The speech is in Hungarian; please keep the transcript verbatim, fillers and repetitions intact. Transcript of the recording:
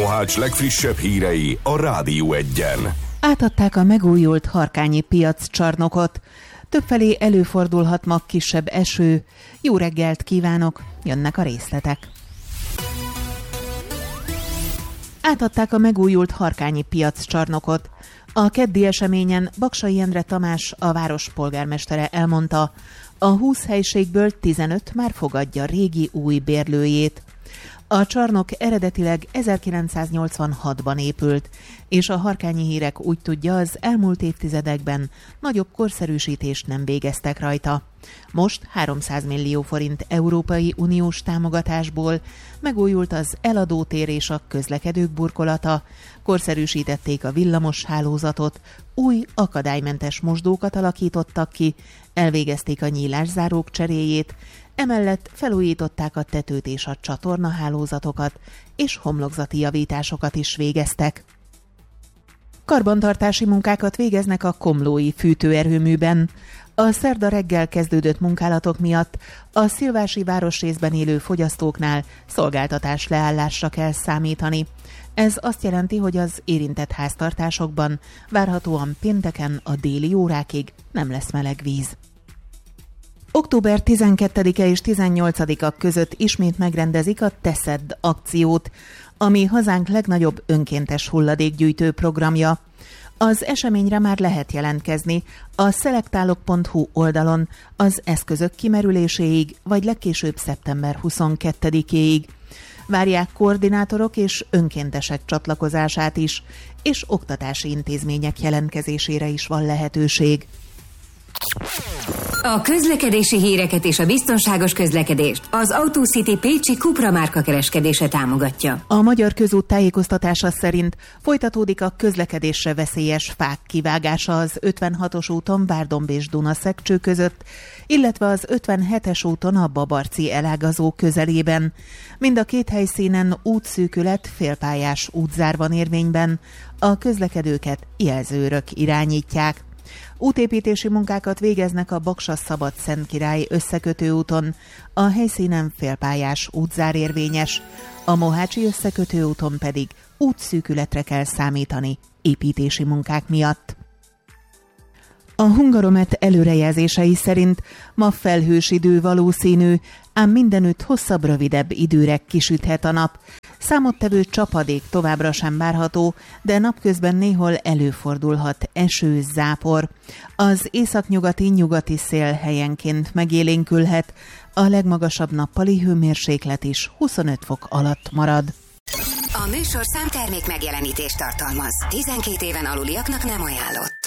Mohács legfrissebb hírei a Rádió Egyen. Átadták a megújult Harkányi piaccsarnokot. Többfelé előfordulhat ma kisebb eső. Jó reggelt kívánok, jönnek a részletek. Átadták a megújult Harkányi piaccsarnokot. A keddi eseményen Baksay Endre Tamás, a város polgármestere elmondta, a húsz helységből tizenöt már fogadja régi új bérlőjét. A csarnok eredetileg ezerkilencszáznyolcvanhatban épült, és a Harkányi Hírek úgy tudja, az elmúlt évtizedekben nagyobb korszerűsítést nem végeztek rajta. Most háromszáz millió forint Európai Uniós támogatásból megújult az eladótér és a közlekedők burkolata, korszerűsítették a villamos hálózatot, új akadálymentes mosdókat alakítottak ki, elvégezték a nyílászárók cseréjét, emellett felújították a tetőt és a csatornahálózatokat, és homlokzati javításokat is végeztek. Karbantartási munkákat végeznek a komlói fűtőerőműben. A szerda reggel kezdődött munkálatok miatt a szilvási városrészben élő fogyasztóknál szolgáltatás leállásra kell számítani. Ez azt jelenti, hogy az érintett háztartásokban várhatóan pénteken a déli órákig nem lesz meleg víz. október tizenkettedike és tizennyolcadika között ismét megrendezik a Teszedd akciót, ami hazánk legnagyobb önkéntes hulladékgyűjtő programja. Az eseményre már lehet jelentkezni a szelektálok pont hu oldalon az eszközök kimerüléséig, vagy legkésőbb szeptember huszonkettedikéig. Várják koordinátorok és önkéntesek csatlakozását is, és oktatási intézmények jelentkezésére is van lehetőség. A közlekedési híreket és a biztonságos közlekedést az AutoCity Pécsi Cupra márka kereskedése támogatja. A Magyar Közút tájékoztatása szerint folytatódik a közlekedésre veszélyes fák kivágása az ötvenhatos úton Várdomb és Dunaszekcső között, illetve az ötvenhetes úton a Babarci elágazó közelében. Mind a két helyszínen útszűkület, félpályás útzár van érvényben, a közlekedőket jelzőrök irányítják. Útépítési munkákat végeznek a Baksa-Szabad-Szentkirály összekötő úton, a helyszínen félpályás útzár érvényes, a Mohácsi összekötő úton pedig útszűkületre kell számítani építési munkák miatt. A Hungaromet előrejelzései szerint ma felhős idő valószínű, ám mindenütt hosszabb, rövidebb időre kisüthet a nap. Számottevő csapadék továbbra sem várható, de napközben néhol előfordulhat eső, zápor. Az északnyugati nyugati szél helyenként megélénkülhet, a legmagasabb nappali hőmérséklet is huszonöt fok alatt marad. A műsorszám termék megjelenítést tartalmaz. tizenkét éven aluliaknak nem ajánlott.